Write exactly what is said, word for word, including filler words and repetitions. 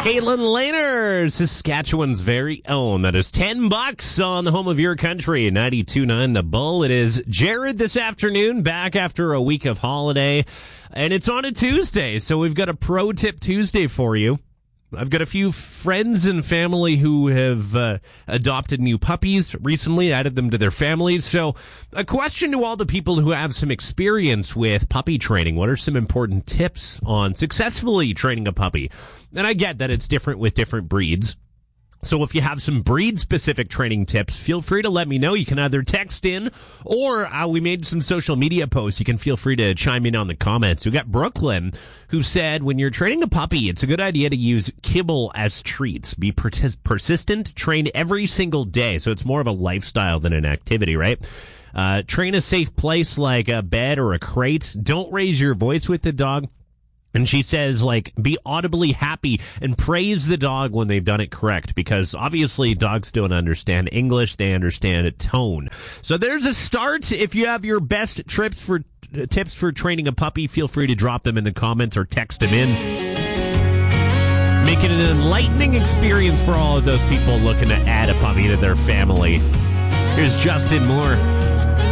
Caitlin Lehner, Saskatchewan's very own. That is ten bucks on the home of your country, ninety-two point nine The Bull. It is Jared this afternoon, back after a week of holiday, and it's on a Tuesday, so we've got a Pro Tip Tuesday for you. I've got a few friends and family who have uh, adopted new puppies recently, added them to their families. So a question to all the people who have some experience with puppy training. What are some important tips on successfully training a puppy? And I get that it's different with different breeds. So if you have some breed-specific training tips, feel free to let me know. You can either text in or uh, we made some social media posts. You can feel free to chime in on the comments. We got Brooklyn, who said, when you're training a puppy, it's a good idea to use kibble as treats. Be pers- persistent, train every single day. So it's more of a lifestyle than an activity, right? Uh, train a safe place like a bed or a crate. Don't raise your voice with the dog. And she says, like, be audibly happy and praise the dog when they've done it correct, because obviously dogs don't understand English. They understand tone. So there's a start. If you have your best trips for uh, tips for training a puppy, feel free to drop them in the comments or text them in. Make it an enlightening experience for all of those people looking to add a puppy to their family. Here's Justin Moore.